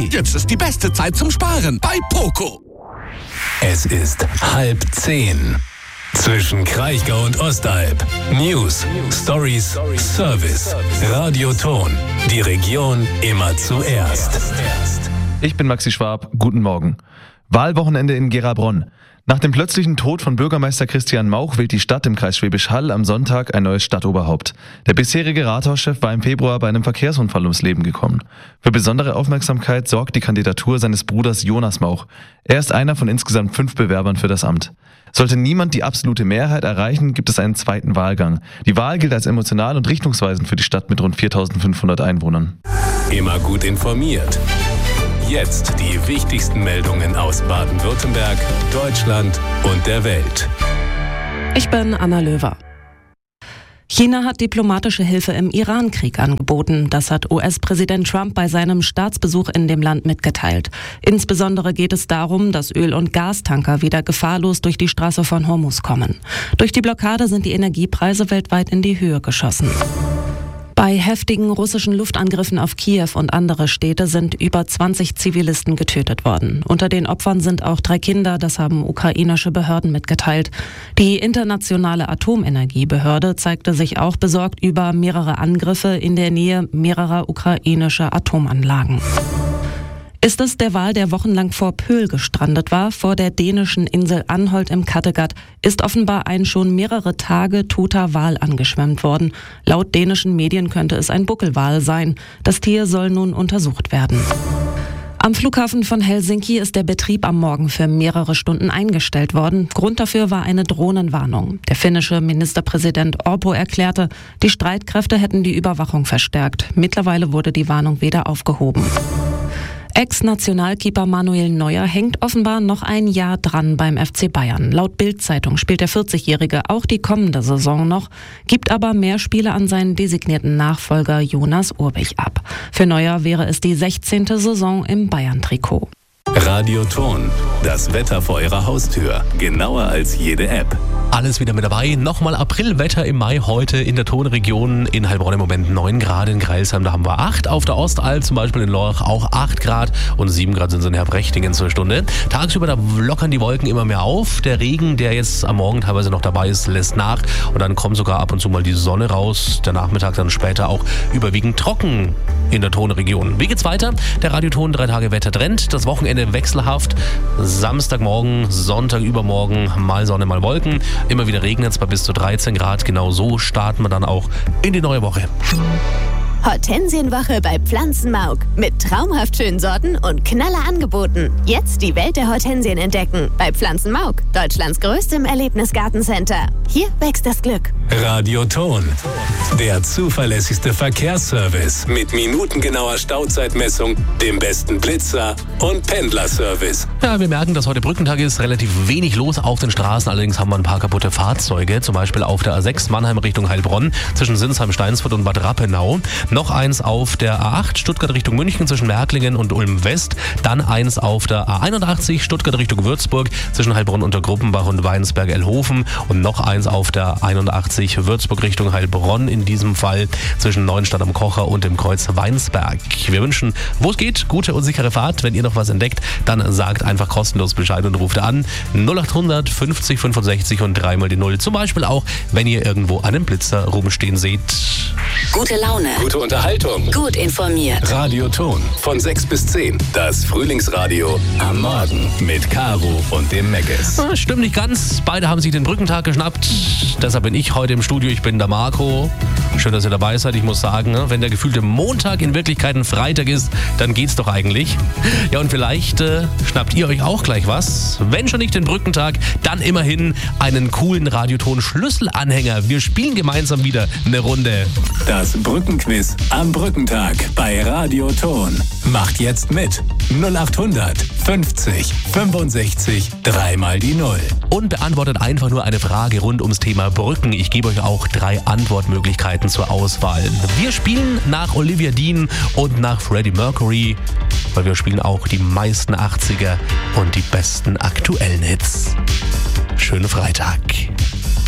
Energie. Jetzt ist die beste Zeit zum Sparen bei Poco. Es ist 9:30. Zwischen Kraichgau und Ostalb. News, Stories, Service. Radioton. Die Region immer zuerst. Ich bin Maxi Schwab. Guten Morgen. Wahlwochenende in Gera-Bronn. Nach dem plötzlichen Tod von Bürgermeister Christian Mauch wählt die Stadt im Kreis Schwäbisch Hall am Sonntag ein neues Stadtoberhaupt. Der bisherige Rathauschef war im Februar bei einem Verkehrsunfall ums Leben gekommen. Für besondere Aufmerksamkeit sorgt die Kandidatur seines Bruders Jonas Mauch. Er ist einer von insgesamt 5 Bewerbern für das Amt. Sollte niemand die absolute Mehrheit erreichen, gibt es einen zweiten Wahlgang. Die Wahl gilt als emotional und richtungsweisend für die Stadt mit rund 4.500 Einwohnern. Immer gut informiert. Jetzt die wichtigsten Meldungen aus Baden-Württemberg, Deutschland und der Welt. Ich bin Anna Löwer. China hat diplomatische Hilfe im Iran-Krieg angeboten. Das hat US-Präsident Trump bei seinem Staatsbesuch in dem Land mitgeteilt. Insbesondere geht es darum, dass Öl- und Gastanker wieder gefahrlos durch die Straße von Hormuz kommen. Durch die Blockade sind die Energiepreise weltweit in die Höhe geschossen. Bei heftigen russischen Luftangriffen auf Kiew und andere Städte sind über 20 Zivilisten getötet worden. Unter den Opfern sind auch 3 Kinder, das haben ukrainische Behörden mitgeteilt. Die internationale Atomenergiebehörde zeigte sich auch besorgt über mehrere Angriffe in der Nähe mehrerer ukrainischer Atomanlagen. Ist es der Wal, der wochenlang vor Pöhl gestrandet war, vor der dänischen Insel Anholt im Kattegat, ist offenbar ein schon mehrere Tage toter Wal angeschwemmt worden. Laut dänischen Medien könnte es ein Buckelwal sein. Das Tier soll nun untersucht werden. Am Flughafen von Helsinki ist der Betrieb am Morgen für mehrere Stunden eingestellt worden. Grund dafür war eine Drohnenwarnung. Der finnische Ministerpräsident Orpo erklärte, die Streitkräfte hätten die Überwachung verstärkt. Mittlerweile wurde die Warnung wieder aufgehoben. Ex-Nationalkeeper Manuel Neuer hängt offenbar noch ein Jahr dran beim FC Bayern. Laut Bild-Zeitung spielt der 40-Jährige auch die kommende Saison noch, gibt aber mehr Spiele an seinen designierten Nachfolger Jonas Urbich ab. Für Neuer wäre es die 16. Saison im Bayern-Trikot. Radioton. Das Wetter vor Ihrer Haustür. Genauer als jede App. Alles wieder mit dabei. Nochmal Aprilwetter im Mai heute in der Tonregion. In Heilbronn im Moment 9 Grad, in Greilsheim da haben wir 8. Auf der Ostalb zum Beispiel in Lorch auch 8 Grad und 7 Grad sind es in Herbrechtingen zur Stunde. Tagsüber da lockern die Wolken immer mehr auf. Der Regen, der jetzt am Morgen teilweise noch dabei ist, lässt nach und dann kommt sogar ab und zu mal die Sonne raus. Der Nachmittag dann später auch überwiegend trocken in der Tonregion. Wie geht's weiter? Der Radioton 3 Tage Wettertrend. Das Wochenende wechselhaft. Samstagmorgen, Sonntag übermorgen mal Sonne, mal Wolken. Immer wieder regnet es bei bis zu 13 Grad. Genau so starten wir dann auch in die neue Woche. Hortensienwoche bei Pflanzenmauk. Mit traumhaft schönen Sorten und knaller Angeboten. Jetzt die Welt der Hortensien entdecken. Bei Pflanzenmauk, Deutschlands größtem Erlebnisgartencenter. Hier wächst das Glück. Radioton. Der zuverlässigste Verkehrsservice mit minutengenauer Stauzeitmessung, dem besten Blitzer und Pendlerservice. Ja, wir merken, dass heute Brückentag ist. Relativ wenig los auf den Straßen. Allerdings haben wir ein paar kaputte Fahrzeuge. Zum Beispiel auf der A6 Mannheim Richtung Heilbronn zwischen Sinsheim, Steinsfurt und Bad Rappenau. Noch eins auf der A8 Stuttgart Richtung München zwischen Merklingen und Ulm West. Dann eins auf der A81 Stuttgart Richtung Würzburg zwischen Heilbronn unter Gruppenbach und Weinsberg-Elhofen. Und noch eins auf der 81 Würzburg Richtung Heilbronn. In diesem Fall zwischen Neuenstadt am Kocher und dem Kreuz Weinsberg. Wir wünschen, wo es geht, gute und sichere Fahrt. Wenn ihr noch was entdeckt, dann sagt einfach kostenlos Bescheid und ruft an 0800 50 65 und 3 mal die 0. Zum Beispiel auch, wenn ihr irgendwo einen Blitzer rumstehen seht. Gute Laune. Gute Unterhaltung. Gut informiert. Radioton von 6 bis 10. Das Frühlingsradio am Morgen mit Caro und dem Megges. Stimmt nicht ganz. Beide haben sich den Brückentag geschnappt. Deshalb bin ich heute im Studio. Ich bin der Marco. Schön, dass ihr dabei seid. Ich muss sagen, wenn der gefühlte Montag in Wirklichkeit ein Freitag ist, dann geht's doch eigentlich. Ja, und vielleicht schnappt ihr euch auch gleich was. Wenn schon nicht den Brückentag, dann immerhin einen coolen Radioton-Schlüsselanhänger. Wir spielen gemeinsam wieder eine Runde. Das Brückenquiz am Brückentag bei Radioton. Macht jetzt mit. 0800 50 65 3 mal die 0. Und beantwortet einfach nur eine Frage rund ums Thema Brücken. Ich gebe euch auch 3 Antwortmöglichkeiten zur Auswahl. Wir spielen nach Olivia Dean und nach Freddie Mercury, weil wir spielen auch die meisten 80er und die besten aktuellen Hits. Schönen Freitag.